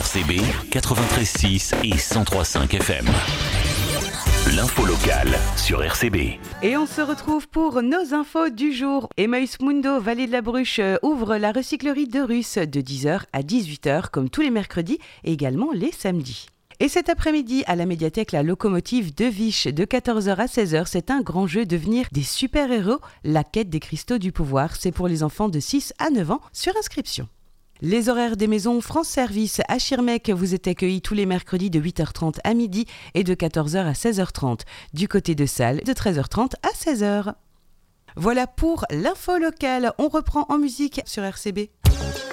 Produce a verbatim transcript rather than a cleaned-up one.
R C B quatre-vingt-treize six et cent trois virgule cinq F M. L'info locale sur R C B. Et on se retrouve pour nos infos du jour. Emmaüs Mundo, Vallée de la Bruche, ouvre la recyclerie de Russe de dix heures à dix-huit heures, comme tous les mercredis et également les samedis. Et cet après-midi, à la médiathèque La Locomotive de Viche, de quatorze heures à seize heures, c'est un grand jeu devenir des super-héros. La quête des cristaux du pouvoir, c'est pour les enfants de six à neuf ans, sur inscription. Les horaires des maisons France Service à Schirmeck, vous êtes accueillis tous les mercredis de huit heures trente à midi et de quatorze heures à seize heures trente. Du côté de Salles, de treize heures trente à seize heures. Voilà pour l'info locale. On reprend en musique sur R C B.